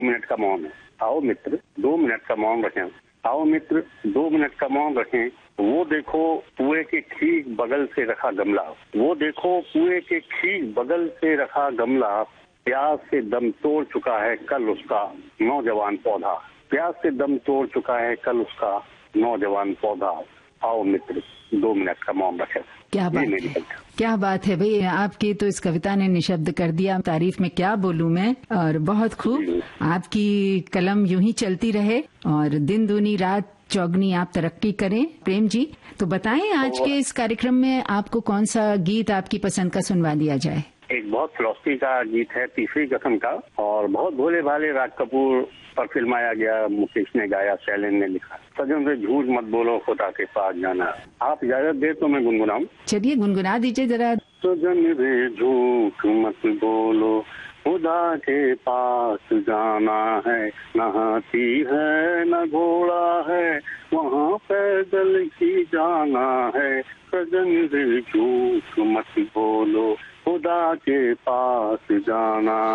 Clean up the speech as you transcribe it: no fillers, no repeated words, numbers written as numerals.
Minute का मौन है। आओ मित्र 2 मिनट का मौन रखें। आओ मित्र 2 मिनट का मौन रखें। वो देखो कुएं के ठीक बगल से रखा गमला, वो देखो कुएं के ठीक बगल से रखा गमला, प्यास से दम तोड़ चुका है कल उसका नौजवान पौधा, प्यास से दम तोड़ चुका है कल उसका नौजवान पौधा। आओ मित्र 2 मिनट का मौन रखें। क्या बात है, क्या बात है भाई, आपकी तो इस कविता ने निशब्द कर दिया। तारीफ में क्या बोलूं मैं। और बहुत खूब, आपकी कलम यूं ही चलती रहे और दिन दूनी रात चौगनी आप तरक्की करें। प्रेम जी, तो बताएं आज के इस कार्यक्रम में आपको कौन सा गीत आपकी पसंद का सुनवा दिया जाए। एक बहुत फिलॉसफी का गीत है तीसरी कसम का, और बहुत भोले भाले राज कपूर पर फिल्माया गया, मुकेश ने गाया, शैलेंद्र ने लिखा। सजन से झूठ मत बोलो खुदा के पास जाना। आप इजाजत दे तो मैं गुनगुनाऊं। चलिए गुनगुना दीजिए जरा। सजन रे झूठ मत बोलो खुदा के पास जाना है, न हाथी है न घोड़ा है, वहाँ पैदल ही जाना है। सजन रे झूठ मत बोलो खुदा के पास जाना